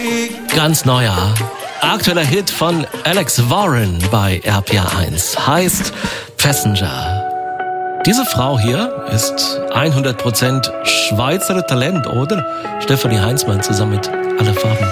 Ganz neuer, aktueller Hit von Alex Warren bei RPR1 heißt Passenger. Diese Frau hier ist 100% Schweizer Talent, oder? Stefanie Heinzmann zusammen mit Alle Farben.